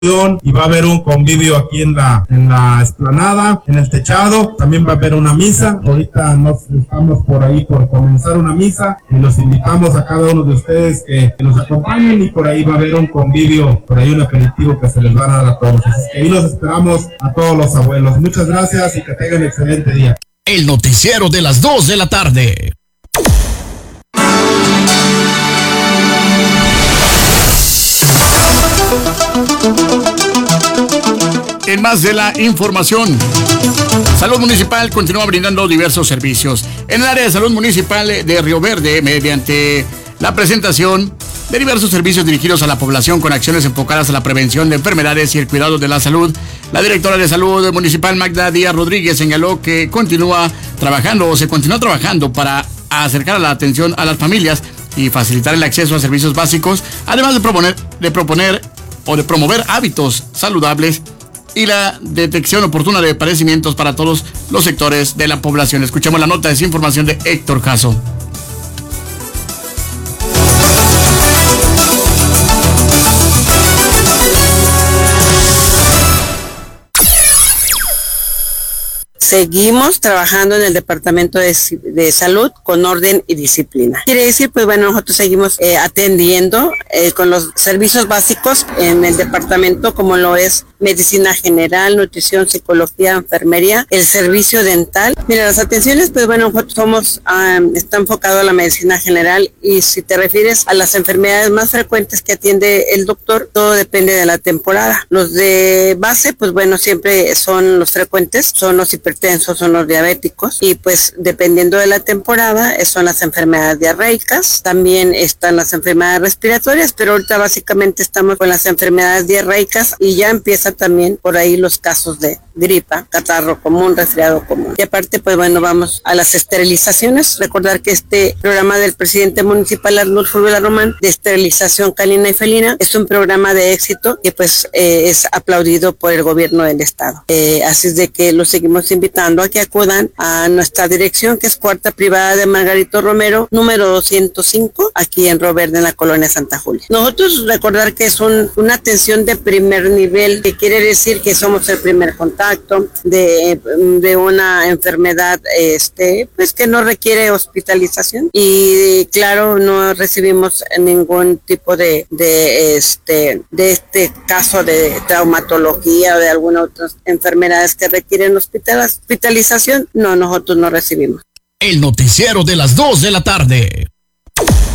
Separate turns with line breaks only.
y va a haber un convivio aquí en la explanada, en el techado. También va a haber una misa. Ahorita nos estamos por ahí por comenzar una misa y los invitamos a cada uno de ustedes que nos acompañen, y por ahí va a haber un convivio, por ahí un aperitivo que se les va a dar a todos. Así que ahí los esperamos a todos los abuelos. Muchas gracias y que tengan un excelente día.
El noticiero de las 2 de la tarde. En más de la información, Salud Municipal continúa brindando diversos servicios. En el área de salud municipal de Río Verde, mediante la presentación de diversos servicios dirigidos a la población con acciones enfocadas a la prevención de enfermedades y el cuidado de la salud, la directora de Salud Municipal, Magda Díaz Rodríguez, señaló que se continúa trabajando para acercar la atención a las familias y facilitar el acceso a servicios básicos, además de promover hábitos saludables y la detección oportuna de padecimientos para todos los sectores de la población. Escuchemos la nota de esa información de Héctor Jasso.
Seguimos trabajando en el Departamento de Salud con orden y disciplina. Quiere decir, pues bueno, nosotros seguimos atendiendo con los servicios básicos en el departamento, como lo es medicina general, nutrición, psicología, enfermería, el servicio dental. Mira, las atenciones, pues bueno, nosotros está enfocado a la medicina general, y si te refieres a las enfermedades más frecuentes que atiende el doctor, todo depende de la temporada. Los de base, pues bueno, siempre son los frecuentes, son los hipertensos, son los diabéticos, y pues dependiendo de la temporada son las enfermedades diarreicas, también están las enfermedades respiratorias, pero ahorita básicamente estamos con las enfermedades diarreicas, y ya empieza también por ahí los casos de gripa, catarro común, resfriado común. Y aparte, pues bueno, vamos a las esterilizaciones. Recordar que este programa del presidente municipal Arnulfo Vela Román de esterilización canina y felina es un programa de éxito que pues es aplaudido por el gobierno del estado. Así es de que los seguimos invitando a que acudan a nuestra dirección, que es Cuarta Privada de Margarito Romero, número 205, aquí en Río Verde, en la colonia Santa Julia. Nosotros recordar que es una atención de primer nivel, que quiere decir que somos el primer contacto de una enfermedad pues que no requiere hospitalización, y claro, no recibimos ningún tipo de este caso de traumatología o de alguna otras enfermedades que requieren hospitalización. No, nosotros no recibimos.
El noticiero de las 2 de la tarde.